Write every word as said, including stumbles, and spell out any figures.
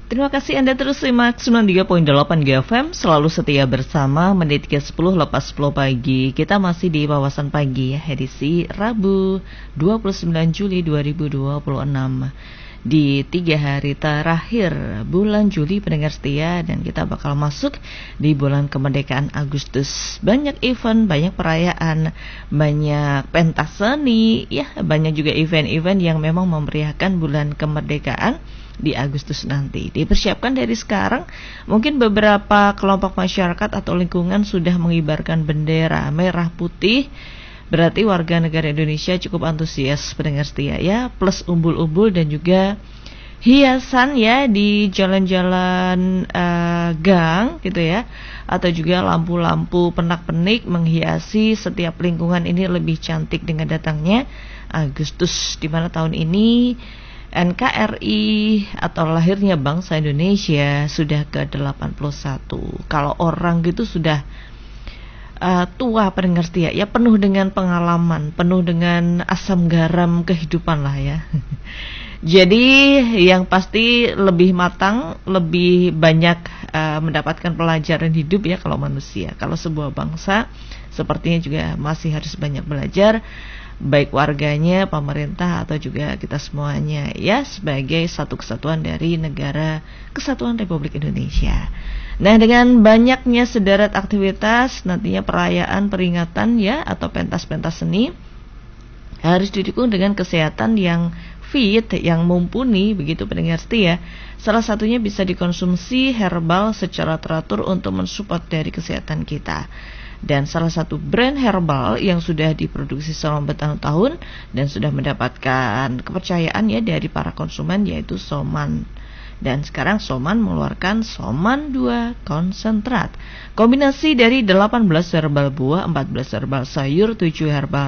Terima kasih Anda terus simak sembilan puluh tiga koma delapan G F M, selalu setia bersama. Menit tiga sepuluh lepas sepuluh pagi. Kita masih di Wawasan Pagi ya, edisi Rabu dua puluh sembilan Juli dua ribu dua puluh enam. Di tiga hari terakhir bulan Juli pendengar setia, dan kita bakal masuk di bulan kemerdekaan Agustus. Banyak event, banyak perayaan, banyak pentas seni, ya banyak juga event-event yang memang memeriahkan bulan kemerdekaan di Agustus nanti. Dipersiapkan dari sekarang. Mungkin beberapa kelompok masyarakat atau lingkungan sudah mengibarkan bendera merah putih. Berarti warga negara Indonesia cukup antusias pendengar setia ya, plus umbul-umbul dan juga hiasan ya di jalan-jalan uh, gang gitu ya, atau juga lampu-lampu pernak-pernik menghiasi setiap lingkungan ini lebih cantik dengan datangnya Agustus, di mana tahun ini N K R I atau lahirnya bangsa Indonesia sudah ke delapan puluh satu. Kalau orang gitu sudah uh, tua pendengar setia ya, penuh dengan pengalaman, penuh dengan asam garam kehidupan lah ya. Jadi yang pasti lebih matang, lebih banyak uh, mendapatkan pelajaran hidup ya kalau manusia. Kalau sebuah bangsa sepertinya juga masih harus banyak belajar, baik warganya, pemerintah, atau juga kita semuanya ya, sebagai satu kesatuan dari negara Kesatuan Republik Indonesia. Nah, dengan banyaknya sederet aktivitas, nantinya perayaan peringatan ya atau pentas-pentas seni harus didukung dengan kesehatan yang fit, yang mumpuni, begitu pendengar setia. Salah satunya bisa dikonsumsi herbal secara teratur untuk mensupport dari kesehatan kita. Dan salah satu brand herbal yang sudah diproduksi selama bertahun-tahun dan sudah mendapatkan kepercayaan ya dari para konsumen yaitu Soman. Dan sekarang Soman mengeluarkan Soman dua konsentrat. Kombinasi dari delapan belas herbal buah, empat belas herbal sayur, tujuh herbal